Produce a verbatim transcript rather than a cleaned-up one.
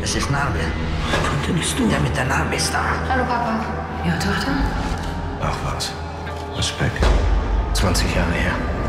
Es ist Narbe. Konnte nicht du. Der mit der Narbe ist da. Hallo, Papa. Ja, Tochter? Ach was. Respekt. zwanzig Jahre her.